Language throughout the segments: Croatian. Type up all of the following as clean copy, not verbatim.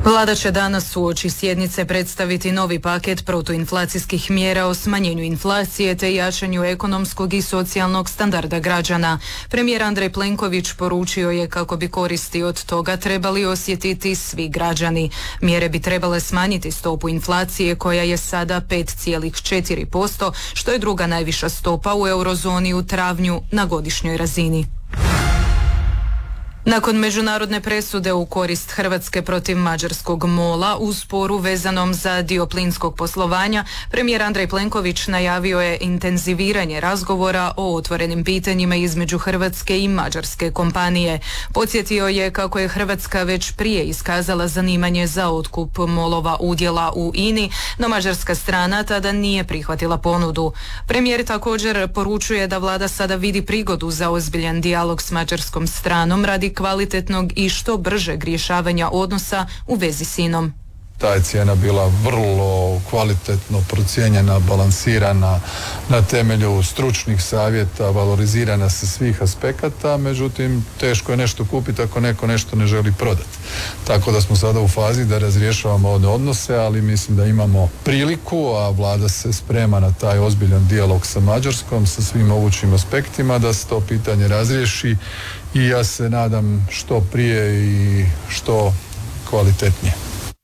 Vlada će danas uoči sjednice predstaviti novi paket protuinflacijskih mjera o smanjenju inflacije te jačanju ekonomskog i socijalnog standarda građana. Premijer Andrej Plenković poručio je kako bi koristi od toga trebali osjetiti svi građani. Mjere bi trebale smanjiti stopu inflacije koja je sada 5,4%, što je druga najviša stopa u eurozoni u travnju na godišnjoj razini. Nakon međunarodne presude u korist Hrvatske protiv mađarskog MOL-a u sporu vezanom za dio plinskog poslovanja, premijer Andrej Plenković najavio je intenziviranje razgovora o otvorenim pitanjima između Hrvatske i mađarske kompanije. Podsjetio je kako je Hrvatska već prije iskazala zanimanje za otkup MOL-ova udjela u INI, no mađarska strana tada nije prihvatila ponudu. Premijer također poručuje da vlada sada vidi prigodu za ozbiljan dijalog s mađarskom stranom radi kvalitetnog i što bržeg rješavanja odnosa u vezi s INom. Ta je cijena bila vrlo kvalitetno procijenjena, balansirana na temelju stručnih savjeta, valorizirana sa svih aspekata, međutim teško je nešto kupiti ako neko nešto ne želi prodati. Tako da smo sada u fazi da razrješavamo odnose, ali mislim da imamo priliku, a vlada se sprema na taj ozbiljan dijalog sa Mađarskom, sa svim mogućim aspektima, da se to pitanje razriješi i ja se nadam što prije i što kvalitetnije.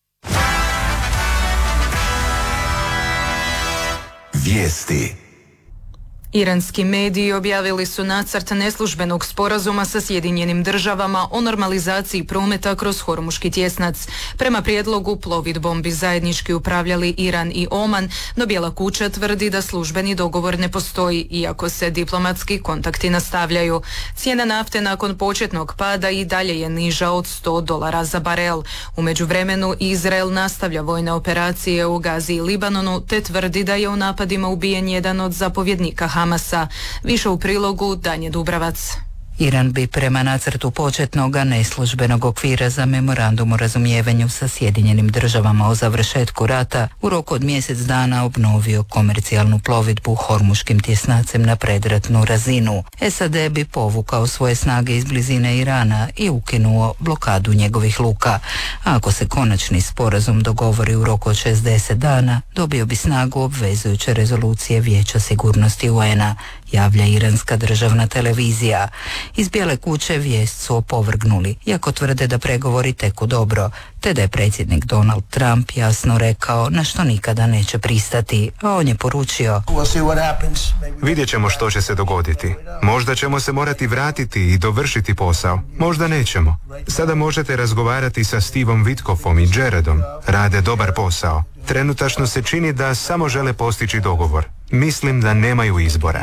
Vijesti. Iranski mediji objavili su nacrt neslužbenog sporazuma sa Sjedinjenim državama o normalizaciji prometa kroz Hormuški tjesnac. Prema prijedlogu plovidbom bi zajednički upravljali Iran i Oman, no Bijela kuća tvrdi da službeni dogovor ne postoji, iako se diplomatski kontakti nastavljaju. Cijena nafte nakon početnog pada i dalje je niža od $100 za barel. U međuvremenu Izrael nastavlja vojne operacije u Gazi i Libanonu, te tvrdi da je u napadima ubijen jedan od zapovjednika Hamasa. Više u prilogu Danje Dubravac. Iran bi prema nacrtu početnog neslužbenog okvira za memorandum o razumijevanju sa Sjedinjenim državama o završetku rata u roku od mjesec dana obnovio komercijalnu plovidbu Hormuškim tjesnacem na predratnu razinu. SAD bi povukao svoje snage iz blizine Irana i ukinuo blokadu njegovih luka. A ako se konačni sporazum dogovori u roku od 60 dana, dobio bi snagu obvezujuće rezolucije Vijeća sigurnosti UN-a, javlja iranska državna televizija. Iz Bijele kuće vijest su opovrgnuli, iako tvrde da pregovori teku dobro, te da je predsjednik Donald Trump jasno rekao na što nikada neće pristati, a on je poručio: Vidjet ćemo što će se dogoditi. Možda ćemo se morati vratiti i dovršiti posao. Možda nećemo. Sada možete razgovarati sa Stevom Witkoffom i Jaredom. Rade dobar posao. Trenutačno se čini da samo žele postići dogovor. Mislim da nemaju izbora.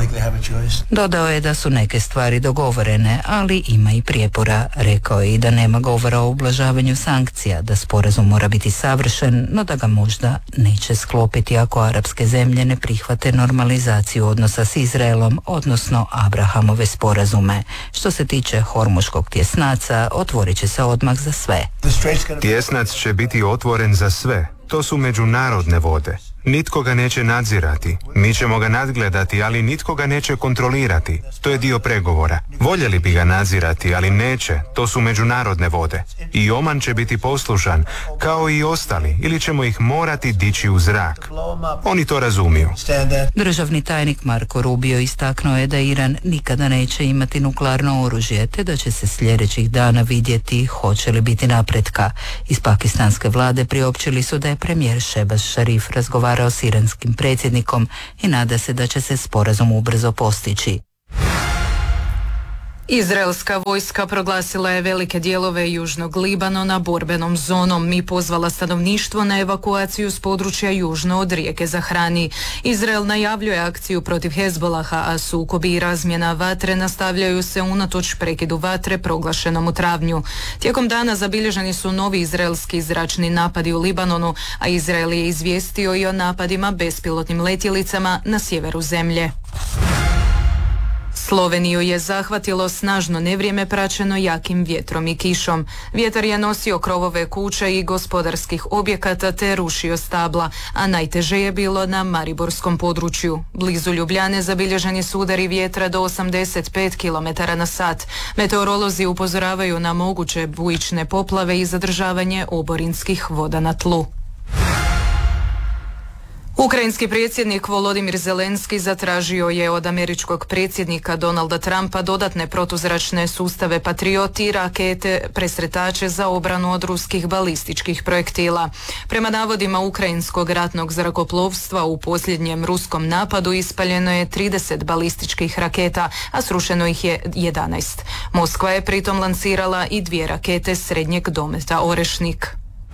Dodao je da su neke stvari dogovorene, ali ima i prijepora. Rekao je i da nema govora o ublažavanju sankcija, da sporazum mora biti savršen, no da ga možda neće sklopiti ako arapske zemlje ne prihvate normalizaciju odnosa s Izraelom, odnosno Abrahamove sporazume. Što se tiče Hormuškog tjesnaca, otvorit će se odmah za sve. Tjesnac će biti otvoren za sve. To su međunarodne vode. Nitko ga neće nadzirati. Mi ćemo ga nadgledati, ali nitko ga neće kontrolirati. To je dio pregovora. Voljeli bi ga nadzirati, ali neće. To su međunarodne vode. I Oman će biti poslušan, kao i ostali, ili ćemo ih morati dići u zrak. Oni to razumiju. Državni tajnik Marko Rubio istaknuo je da Iran nikada neće imati nuklearno oružje, te da će se sljedećih dana vidjeti hoće li biti napretka. Iz pakistanske vlade priopćili su da je premijer Shehbaz Sharif razgovarao s iranskim predsjednikom i nada se da će se sporazum ubrzo postići. Izraelska vojska proglasila je velike dijelove južnog Libanona borbenom zonom i pozvala stanovništvo na evakuaciju s područja južno od rijeke Zahrani. Izrael najavljuje akciju protiv Hezbolaha, a sukobi i razmjena vatre nastavljaju se unatoč prekidu vatre proglašenom u travnju. Tijekom dana zabilježeni su novi izraelski zračni napadi u Libanonu, a Izrael je izvijestio i o napadima bespilotnim letjelicama na sjeveru zemlje. Sloveniju je zahvatilo snažno nevrijeme praćeno jakim vjetrom i kišom. Vjetar je nosio krovove kuća i gospodarskih objekata te rušio stabla, a najteže je bilo na mariborskom području. Blizu Ljubljane zabilježeni su udari vjetra do 85 km na sat. Meteorolozi upozoravaju na moguće bujične poplave i zadržavanje oborinskih voda na tlu. Ukrajinski predsjednik Volodimir Zelenski zatražio je od američkog predsjednika Donalda Trumpa dodatne protuzračne sustave Patriot i rakete presretače za obranu od ruskih balističkih projektila. Prema navodima ukrajinskog ratnog zrakoplovstva u posljednjem ruskom napadu ispaljeno je 30 balističkih raketa, a srušeno ih je 11. Moskva je pritom lansirala i 2 rakete srednjeg dometa Orešnik.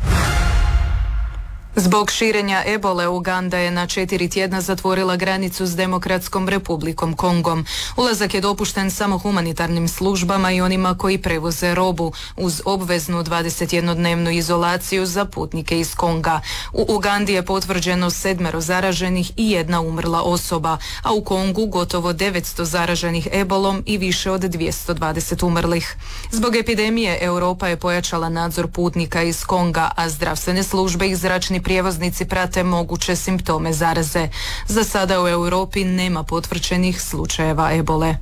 Zbog širenja ebole, Uganda je na 4 tjedna zatvorila granicu s Demokratskom republikom Kongom. Ulazak je dopušten samo humanitarnim službama i onima koji prevoze robu, uz obveznu 21-dnevnu izolaciju za putnike iz Konga. U Ugandi je potvrđeno 7 zaraženih i 1 umrla osoba, a u Kongu gotovo 900 zaraženih ebolom i više od 220 umrlih. Zbog epidemije Europa je pojačala nadzor putnika iz Konga, a zdravstvene službe i zračni prijevoznici prate moguće simptome zaraze. Za sada u Europi nema potvrđenih slučajeva ebole.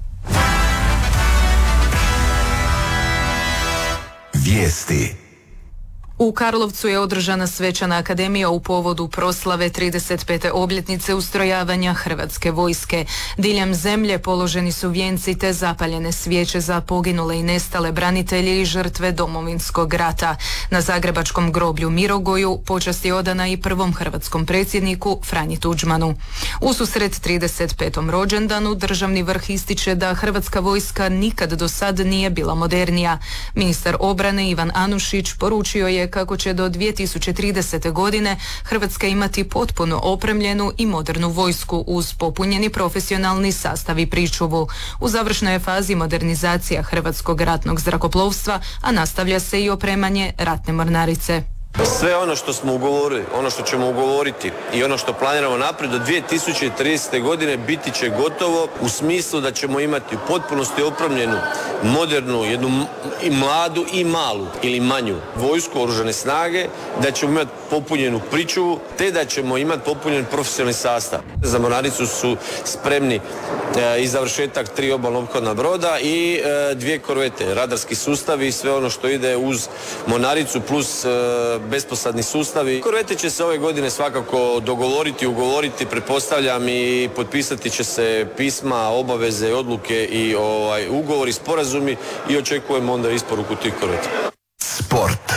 Vijesti. U Karlovcu je održana svečana akademija u povodu proslave 35. obljetnice ustrojavanja Hrvatske vojske. Diljem zemlje položeni su vijenci te zapaljene svijeće za poginule i nestale branitelje i žrtve Domovinskog rata. Na zagrebačkom groblju Mirogoju počast je odana i prvom hrvatskom predsjedniku Franji Tuđmanu. Ususret 35. rođendanu državni vrh ističe da Hrvatska vojska nikad do sad nije bila modernija. Ministar obrane Ivan Anušić poručio je kako će do 2030. godine Hrvatska imati potpuno opremljenu i modernu vojsku uz popunjeni profesionalni sastav i pričuvu. U završnoj je fazi modernizacija Hrvatskog ratnog zrakoplovstva, a nastavlja se i opremanje ratne mornarice. Sve ono što smo ugovorili, ono što ćemo ugovoriti i ono što planiramo naprijed do 2030. godine biti će gotovo u smislu da ćemo imati u potpunosti opremljenu, modernu, jednu i mladu i malu ili manju vojsku, oružane snage, da ćemo imati popunjenu pričuvu te da ćemo imati popunjen profesionalni sastav. Za mornaricu su spremni i završetak 3 obalna ophodna broda i 2 korvete, radarski sustavi i sve ono što ide uz mornaricu plus besposadni sustavi. Korvete će se ove godine svakako dogovoriti, ugovoriti, pretpostavljam, i potpisati će se pisma, obaveze, odluke i ugovori, sporazumi i očekujemo onda isporuku tih korveta. Sport.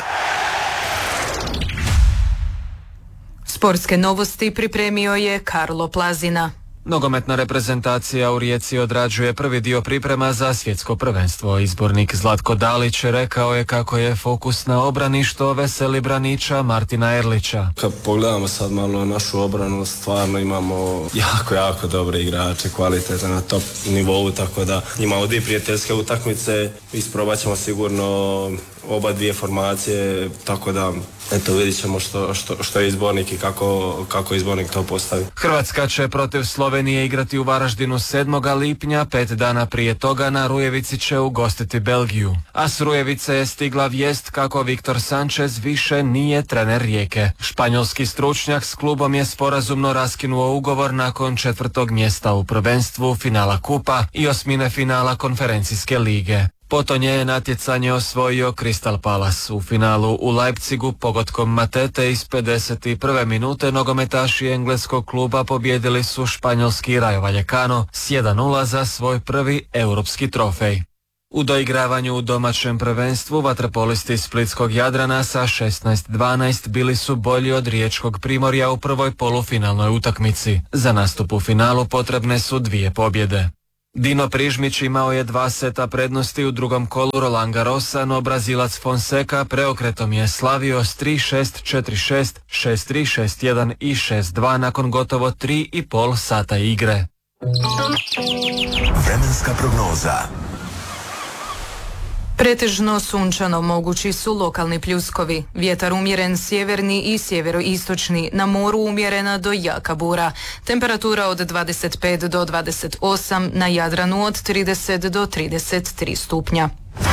Sportske novosti pripremio je Karlo Plazina. Nogometna reprezentacija u Rijeci odrađuje prvi dio priprema za svjetsko prvenstvo. Izbornik Zlatko Dalić rekao je kako je fokus na obrani, što veseli braniča Martina Erlića. Kad pogledamo sad malo našu obranu, stvarno imamo jako dobre igrače, kvalitete na top nivou, tako da imamo 2 prijateljske utakmice, isprobat ćemo sigurno oba 2 formacije, tako da eto vidit ćemo što je izbornik i kako izbornik to postavi. Hrvatska će protiv Slovenije igrati u Varaždinu 7. lipnja, 5 dana prije toga na Rujevici će ugostiti Belgiju. A s Rujevice je stigla vijest kako Viktor Sanchez više nije trener Rijeke. Španjolski stručnjak s klubom je sporazumno raskinuo ugovor nakon 4. mjesta u prvenstvu, finala kupa i 8. finala konferencijske lige. Potonje je natjecanje osvojio Crystal Palace. U finalu u Leipzigu pogodkom Matete iz 51. minute nogometaši engleskog kluba pobijedili su španjolski Rayo Vallecano s 1:0 za svoj prvi europski trofej. U doigravanju u domaćem prvenstvu vaterpolisti splitskog Jadrana sa 16-12 bili su bolji od riječkog Primorja u prvoj polufinalnoj utakmici. Za nastup u finalu potrebne su 2 pobjede. Dino Prižmić imao je 2 seta prednosti u drugom kolu Roland Garrosa, no Brazilac Fonseca preokretom je slavio s 3-6, 4-6, 6-3, 6-1 i 6-2 nakon gotovo 3,5 sata igre. Vremenska prognoza. Pretežno sunčano, mogući su lokalni pljuskovi. Vjetar umjeren sjeverni i sjeveroistočni, na moru umjerena do jaka bura. Temperatura od 25 do 28, na Jadranu od 30 do 33 stupnja.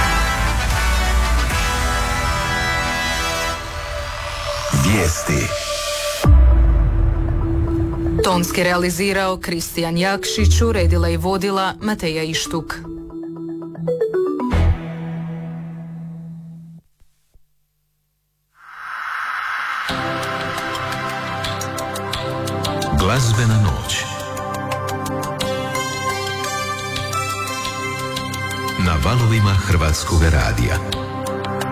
Vijesti. Tonski realizirao Kristijan Jakšić, uredila i vodila Mateja Ištuk. Glazbena noć na valovima Hrvatskog radija.